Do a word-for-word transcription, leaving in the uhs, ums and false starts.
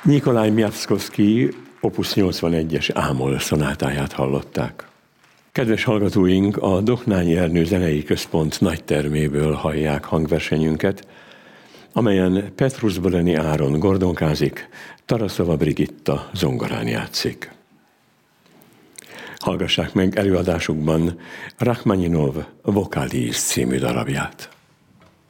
Nikolaj Miaszkowski opus nyolcvanegyes ámol szonátáját hallották. Kedves hallgatóink, a Doknányi Ernő Zenei Központ nagyterméből hallják hangversenyünket, amelyen Petrus Bodeni Áron gordonkázik, Taraszova Brigitta zongorán játszik. Hallgassák meg előadásukban Rachmaninov Vokális című darabját.